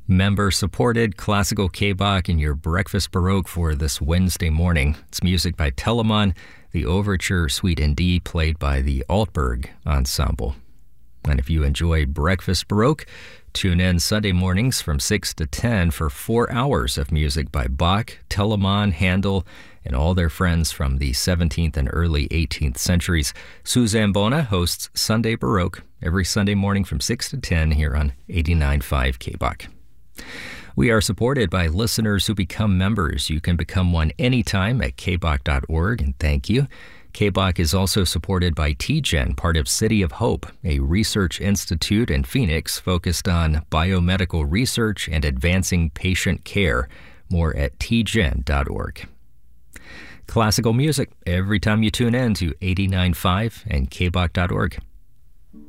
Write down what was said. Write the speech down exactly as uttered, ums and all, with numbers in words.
Member-supported classical K-Bach in your breakfast baroque for this Wednesday morning. It's music by Telemann, the Overture Suite in D played by the Altberg Ensemble. And if you enjoy breakfast baroque, tune in Sunday mornings from six to ten for four hours of music by Bach, Telemann, Handel, and all their friends from the seventeenth and early eighteenth centuries. Suzanne Bona hosts Sunday Baroque every Sunday morning from six to ten here on eighty-nine point five K-Bach. We are supported by listeners who become members. You can become one anytime at k bach dot org, and thank you. K-Bach is also supported by T G E N, part of City of Hope, a research institute in Phoenix focused on biomedical research and advancing patient care. More at t g e n dot org. Classical music every time you tune in to eighty-nine point five and k bach dot org.